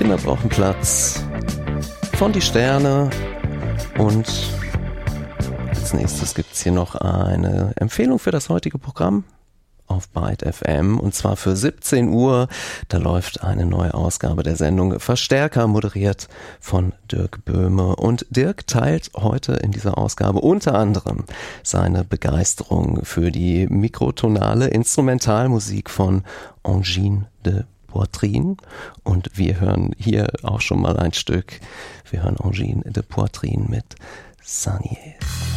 Kinder brauchen Platz von Die Sterne. Und als nächstes gibt es hier noch eine Empfehlung für das heutige Programm auf Byte FM, und zwar für 17 Uhr. Da läuft eine neue Ausgabe der Sendung Verstärker, moderiert von Dirk Böhme. Und Dirk teilt heute in dieser Ausgabe unter anderem seine Begeisterung für die mikrotonale Instrumentalmusik von Angine de Poitrine. Und wir hören hier auch schon mal ein Stück. Wir hören Angine de Poitrine mit Sanier.